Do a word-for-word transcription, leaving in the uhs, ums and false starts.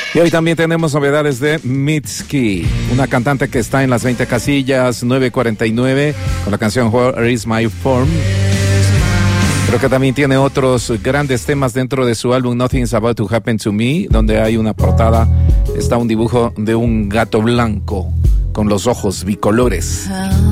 Y hoy también tenemos novedades de Mitski, una cantante que está en las veinte casillas, nueve cuarenta y nueve, con la canción Where Is My Form. Creo que también tiene otros grandes temas dentro de su álbum Nothing's About to Happen to Me, donde hay una portada, está un dibujo de un gato blanco con los ojos bicolores.